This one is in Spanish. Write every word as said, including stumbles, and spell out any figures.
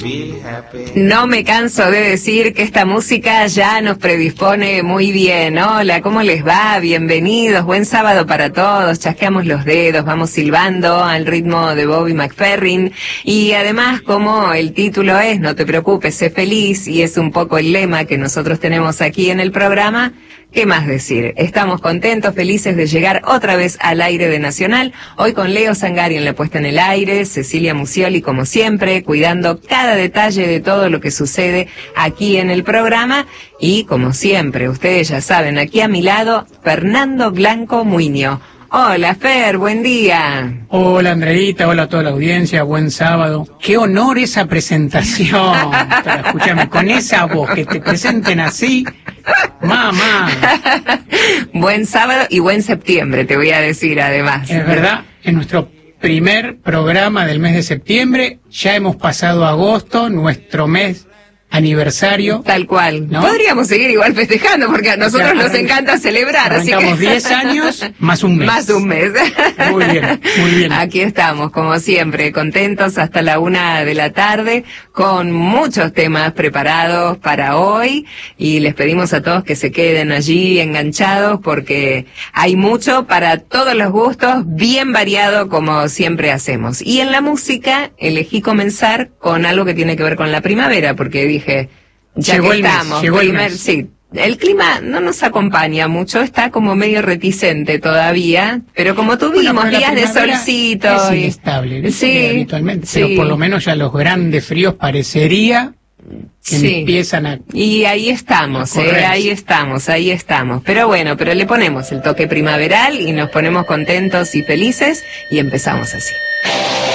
No me canso de decir que esta música ya nos predispone muy bien. Hola, ¿cómo les va? Bienvenidos, buen sábado para todos. Chasqueamos los dedos, vamos silbando al ritmo de Bobby McFerrin. Y además, como el título es, no te preocupes, sé feliz, y es un poco el lema que nosotros tenemos aquí en el programa, ¿qué más decir? Estamos contentos, felices de llegar otra vez al aire de Nacional, hoy con Leo Sangari en la puesta en el aire, Cecilia Musioli como siempre, cuidando cada detalle de todo lo que sucede aquí en el programa, y como siempre, ustedes ya saben, aquí a mi lado, Fernando Blanco Muiño. Hola Fer, buen día. Hola Andreita, hola a toda la audiencia, buen sábado. Qué honor esa presentación. Pero escúchame, con esa voz, que te presenten así, mamá. Buen sábado y buen septiembre, te voy a decir además. Es verdad, en nuestro primer programa del mes de septiembre, ya hemos pasado agosto, nuestro mes aniversario. Tal cual. ¿No? Podríamos seguir igual festejando porque a nosotros o sea, nos encanta celebrar. Arrancamos así que... diez años más un mes. Más un mes. Muy bien, muy bien. Aquí estamos, como siempre, contentos hasta la una de la tarde, con muchos temas preparados para hoy, y les pedimos a todos que se queden allí enganchados porque hay mucho para todos los gustos, bien variado como siempre hacemos. Y en la música elegí comenzar con algo que tiene que ver con la primavera, porque dije, Dije, ya llegó que el estamos, mes, llegó primer, el mes. Sí, el clima no nos acompaña mucho, está como medio reticente todavía, pero como tuvimos bueno, días de solcito. Es y... inestable, sí, habitualmente, sí. pero por lo menos ya los grandes fríos parecería que sí. empiezan a... Y ahí estamos, eh, ahí estamos, ahí estamos. Pero bueno, pero le ponemos el toque primaveral y nos ponemos contentos y felices y empezamos así.